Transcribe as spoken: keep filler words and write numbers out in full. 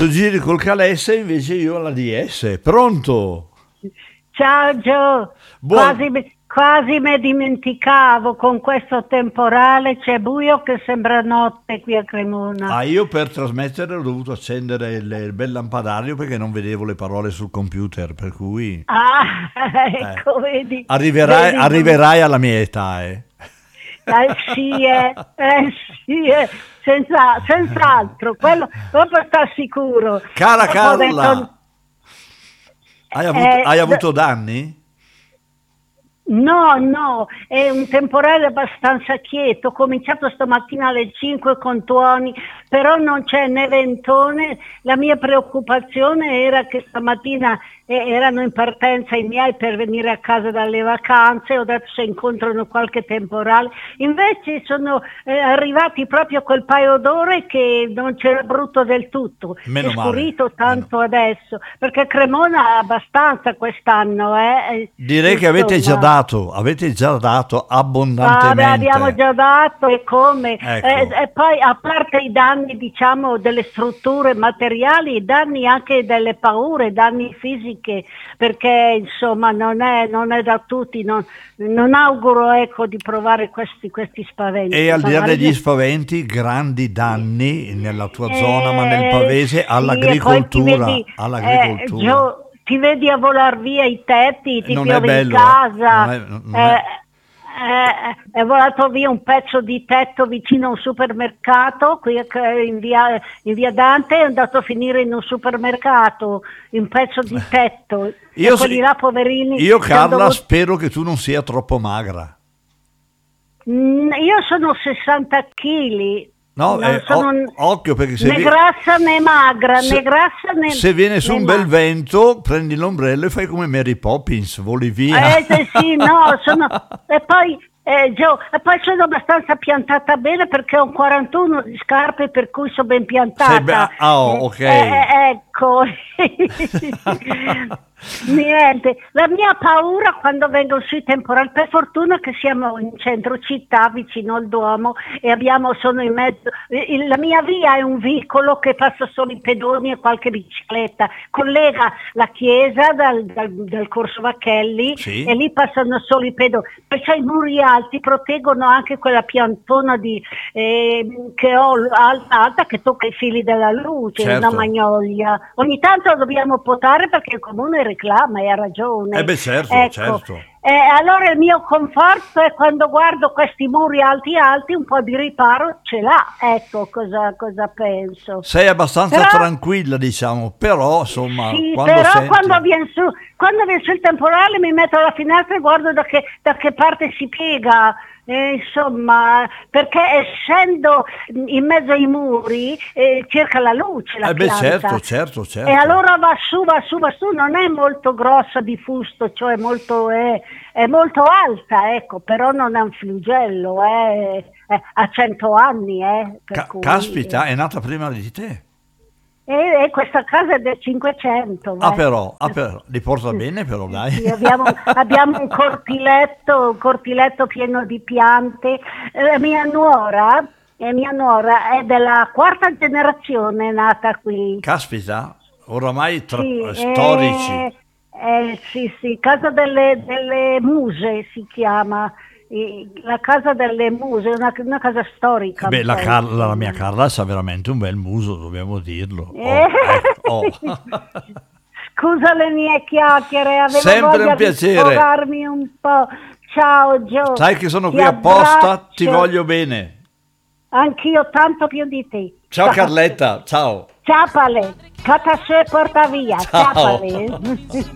Tu giri col Calesse, invece io alla D S. Pronto? Ciao Gio, Buon... quasi, quasi mi dimenticavo, con questo temporale c'è buio che sembra notte qui a Cremona. Ah, io per trasmettere ho dovuto accendere il, il bel lampadario perché non vedevo le parole sul computer, per cui... Ah, ecco, eh. vedi. Arriverai, vedi, arriverai alla mia età, eh. Eh sì, eh, eh, sì eh, senza, senz'altro, quello proprio sta sicuro. Cara Ho Carla, detto, hai avuto, eh, hai avuto danni? No, no, è un temporale abbastanza quieto. Ho cominciato stamattina alle cinque con tuoni, però non c'è né ventone. La mia preoccupazione era che stamattina eh, erano in partenza i miei per venire a casa dalle vacanze. Ho detto se incontrano qualche temporale. Invece sono eh, arrivati proprio quel paio d'ore che non c'era brutto del tutto. Meno è male, scurito tanto meno. adesso, perché Cremona ha abbastanza quest'anno. Eh. Direi che avete già dato, avete già dato abbondantemente. Ah, beh, abbiamo già dato e come. Ecco. Eh, e poi a parte i danni, diciamo, delle strutture materiali, i danni anche delle paure, danni fisiche, perché insomma non è, non è da tutti, non, non auguro ecco di provare questi, questi spaventi. E al di là Magari- degli spaventi, grandi danni nella tua Eh, zona, ma nel pavese, sì, all'agricoltura. e poi ti vedi, all'agricoltura. eh, Gio, ti vedi a volar via i tetti, ti Non è piove bello, in casa. eh? Non è- non eh, è- eh, è volato via un pezzo di tetto vicino a un supermercato qui in via, in via Dante, è andato a finire in un supermercato, un pezzo di tetto. Io, e quelli se- là poverini io ci hanno Carla, dovuto- spero che tu non sia troppo magra. Mm, io sono sessanta chili. No, non eh, sono o- occhio perché se, né vi- grassa né magra, se- né grassa né se viene su né un bel magra. vento, prendi l'ombrello e fai come Mary Poppins, voli via. Eh sì, sì, no, sono... e poi eh, Gio, e poi sono abbastanza piantata bene perché ho un quarantuno di scarpe per cui sono ben piantata. Sei be- ah, oh, ok. Eh, eh, ecco. Niente, la mia paura quando vengono sui temporali, per fortuna che siamo in centro città vicino al Duomo e abbiamo, sono in mezzo, il- la mia via è un vicolo che passa solo i pedoni e qualche bicicletta, collega la chiesa dal, dal- dal corso Vacchelli Sì. e lì passano solo i pedoni, perciò i muri alti proteggono anche quella piantona di, eh, che ho alta, alta che tocca i fili della luce, Certo. una magnolia. Ogni tanto lo dobbiamo potare perché il comune reclama e ha ragione. Eh beh, certo, Ecco. certo. Eh, allora il mio conforto è quando guardo questi muri alti alti, un po' di riparo ce l'ha, ecco cosa, cosa penso. Sei abbastanza Però- tranquilla, diciamo, però insomma, Sì, quando però senti... quando viene su, quando viene su il temporale mi metto alla finestra e guardo da che, da che parte si piega, eh, insomma, perché essendo in mezzo ai muri eh, cerca la luce la Eh beh, pianta. certo, certo, certo. E allora va su, va su, va su, non è molto grossa di fusto, cioè molto, è, è molto alta, ecco, però non è un flugello, eh, è- ha cento anni. Eh, per Ca- cui, caspita, è nata prima di te. E, e questa casa è del cinquecento. Ah beh. però, ah, però, li porta bene però, dai. Sì, abbiamo, abbiamo un cortiletto, un cortiletto pieno di piante. La mia nuora, eh, mia nuora è della quarta generazione nata qui. Caspita, oramai tra- Sì, storici. eh, eh, sì, sì, Casa delle, delle Muse si chiama. Eh, La Casa delle Muse, una, una casa storica. Beh, la, penso. Carla, la mia Carla sa veramente un bel muso, dobbiamo dirlo. Oh, Eh. ecco, oh. Scusa le mie chiacchiere, avevo Sempre voglia un piacere. di sfogarmi un po'. Ciao Gio. Sai che sono Ti qui apposta, abbraccio. ti voglio bene. Anch'io tanto più di te. Ciao Carletta, ciao. Ciapale, cata se porta via. Ciao. Ciapale.